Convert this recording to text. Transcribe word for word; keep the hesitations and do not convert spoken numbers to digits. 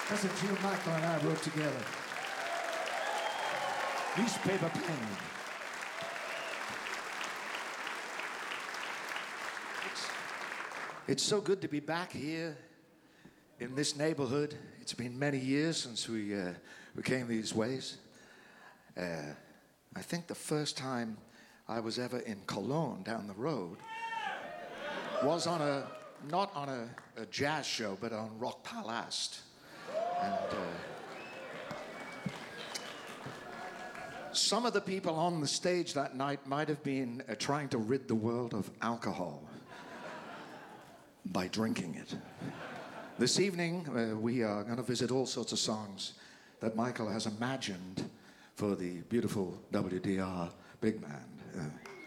That's a tune Michael and I wrote together. Newspaper Pain. It's, it's so good to be back here in this neighborhood. It's been many years since we, uh, we came these ways. Uh, I think the first time I was ever in Cologne down the road was on a, not on a, a jazz show, but on Rock Palast. And uh, some of the people on the stage that night might have been uh, trying to rid the world of alcohol by drinking it. This evening, uh, we are going to visit all sorts of songs that Michael has imagined for the beautiful W D R big band. Uh,